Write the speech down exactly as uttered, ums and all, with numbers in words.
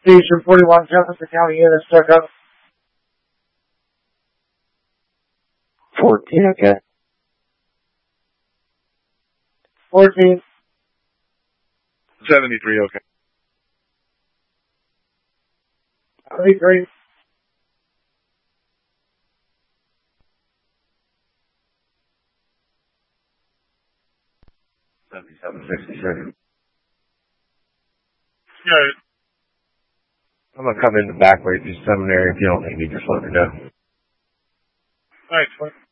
Station forty-one, Jefferson County unit, stuck up. fourteen, okay. fourteen. seventy-three, okay. seventy-three. seventy-seven, sixty-six. Yeah. I'm gonna come in the back way through seminary. If you don't need me, just let me know. Thanks, man.